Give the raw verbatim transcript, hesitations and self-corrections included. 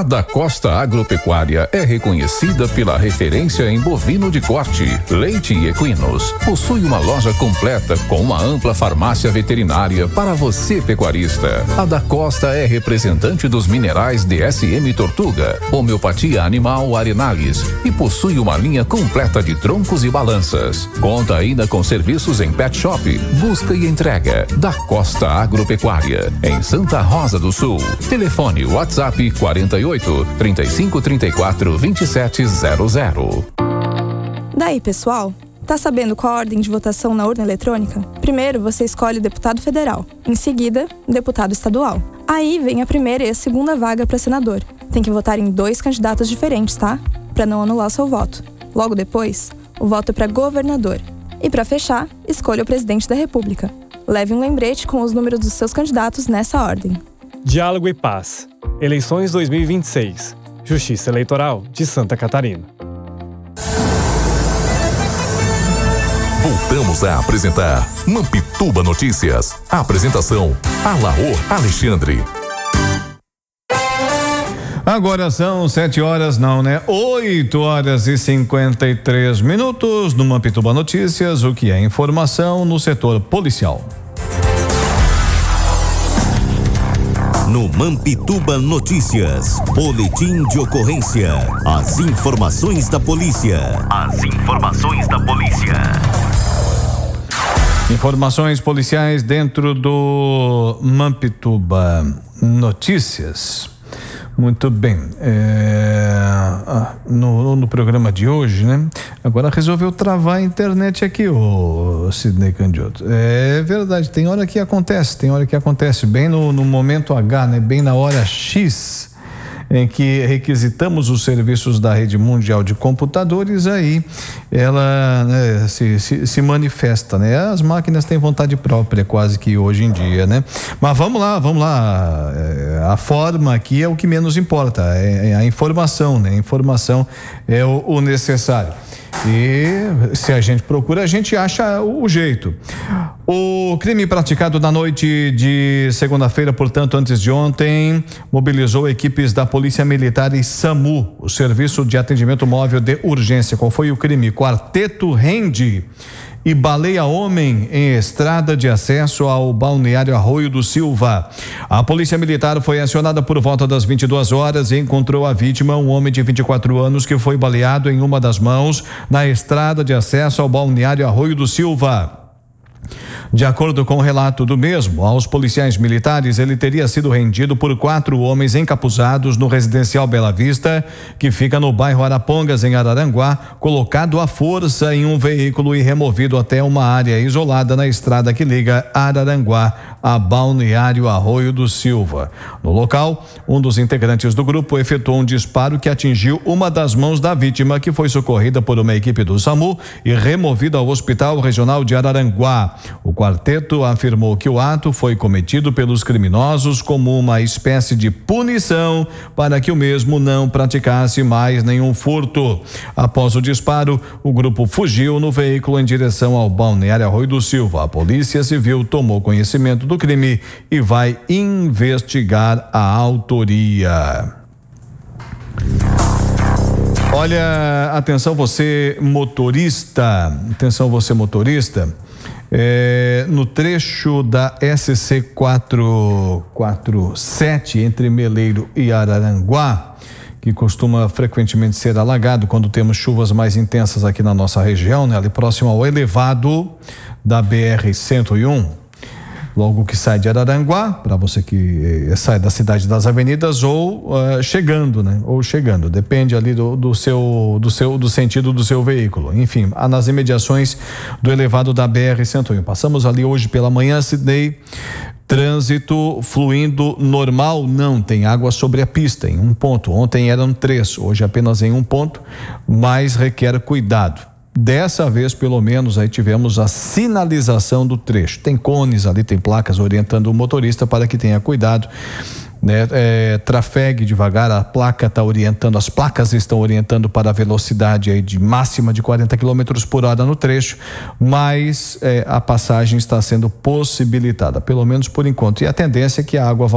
A Da Costa Agropecuária é reconhecida pela referência em bovino de corte, leite e equinos. Possui uma loja completa com uma ampla farmácia veterinária para você pecuarista. A Da Costa é representante dos minerais D S M Tortuga, homeopatia animal Arenalis e possui uma linha completa de troncos e balanças. Conta ainda com serviços em pet shop, busca e entrega. Da Costa Agropecuária, em Santa Rosa do Sul. Telefone WhatsApp quarenta e oito, trinta e cinco, trinta e quatro, vinte e sete zero zero. Daí, pessoal, tá sabendo qual a ordem de votação na urna eletrônica? Primeiro, você escolhe o deputado federal. Em seguida, deputado estadual. Aí vem a primeira e a segunda vaga para senador. Tem que votar em dois candidatos diferentes, tá? Para não anular seu voto. Logo depois, o voto é para governador. E para fechar, escolha o presidente da República. Leve um lembrete com os números dos seus candidatos nessa ordem. Diálogo e Paz. Eleições dois mil e vinte e seis. Justiça Eleitoral de Santa Catarina. Voltamos a apresentar Mampituba Notícias. A apresentação, Alaor Alexandre. Agora são sete horas, não, né? Oito horas e cinquenta e três minutos no Mampituba Notícias, o que é informação no setor policial. No Mampituba Notícias, boletim de ocorrência. As informações da polícia. As informações da polícia. Informações policiais dentro do Mampituba Notícias. Muito bem, é, no, no programa de hoje, né? Agora resolveu travar a internet aqui, o Sidney Candioto. É verdade, tem hora que acontece, tem hora que acontece, bem no, no momento H, né? Bem na hora X, em que requisitamos os serviços da Rede Mundial de Computadores, aí ela, né, se, se, se manifesta, né? As máquinas têm vontade própria quase que hoje em dia, né? Mas vamos lá, vamos lá, a forma aqui é o que menos importa, é a informação, né? A informação é o, o necessário. E se a gente procura, a gente acha o jeito. O crime praticado na noite de segunda-feira, portanto, antes de ontem, mobilizou equipes da Polícia Militar e SAMU, o Serviço de Atendimento Móvel de Urgência. Qual foi o crime? Quarteto rende e baleia homem em estrada de acesso ao balneário Arroio do Silva. A Polícia Militar foi acionada por volta das vinte e duas horas e encontrou a vítima, um homem de vinte e quatro anos, que foi baleado em uma das mãos na estrada de acesso ao balneário Arroio do Silva. De acordo com o relato do mesmo, aos policiais militares, ele teria sido rendido por quatro homens encapuzados no residencial Bela Vista, que fica no bairro Arapongas, em Araranguá, colocado à força em um veículo e removido até uma área isolada na estrada que liga Araranguá a balneário Arroio do Silva. No local, um dos integrantes do grupo efetuou um disparo que atingiu uma das mãos da vítima, que foi socorrida por uma equipe do SAMU e removida ao Hospital Regional de Araranguá. O quarteto afirmou que o ato foi cometido pelos criminosos como uma espécie de punição para que o mesmo não praticasse mais nenhum furto. Após o disparo, o grupo fugiu no veículo em direção ao balneário Arroio do Silva. A Polícia Civil tomou conhecimento do crime e vai investigar a autoria. Olha, atenção você motorista, atenção você motorista. É, no trecho da S C quatrocentos e quarenta e sete entre Meleiro e Araranguá, que costuma frequentemente ser alagado quando temos chuvas mais intensas aqui na nossa região, né? Ali próximo ao elevado da B R cento e um, logo que sai de Araranguá, para você que eh, sai da cidade das avenidas, ou uh, chegando, né? Ou chegando, depende ali do, do seu, do seu, do sentido do seu veículo. Enfim, nas imediações do elevado da B R cento e um. Passamos ali hoje pela manhã, Sidney. Trânsito fluindo normal, não tem água sobre a pista em um ponto. Ontem eram três, hoje apenas em um ponto, mas requer cuidado. Dessa vez, pelo menos, aí tivemos a sinalização do trecho. Tem cones ali, tem placas orientando o motorista para que tenha cuidado, né? É, trafegue devagar, a placa está orientando, as placas estão orientando para a velocidade aí de máxima de quarenta quilômetros por hora no trecho, mas é, a passagem está sendo possibilitada, pelo menos por enquanto. E a tendência é que a água